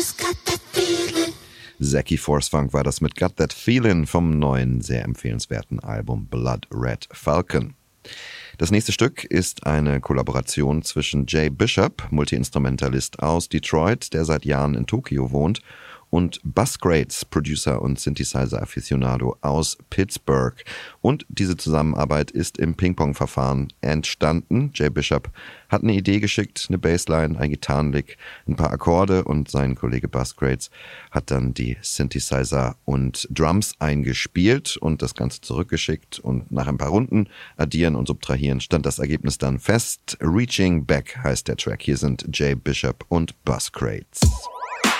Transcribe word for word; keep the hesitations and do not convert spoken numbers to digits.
Zacky Force Funk war das mit Got That Feelin' vom neuen, sehr empfehlenswerten Album Blood Red Falcon. Das nächste Stück ist eine Kollaboration zwischen Jay Bishop, Multiinstrumentalist aus Detroit, der seit Jahren in Tokio wohnt, und Buscrates, Producer und Synthesizer-Aficionado aus Pittsburgh. Und diese Zusammenarbeit ist im Ping-Pong-Verfahren entstanden. Jay Bishop hat eine Idee geschickt, eine Bassline, ein Gitarrenlick, ein paar Akkorde, und sein Kollege Buscrates hat dann die Synthesizer und Drums eingespielt und das Ganze zurückgeschickt. Und nach ein paar Runden addieren und subtrahieren stand das Ergebnis dann fest. Reaching Back heißt der Track. Hier sind Jay Bishop und Buscrates.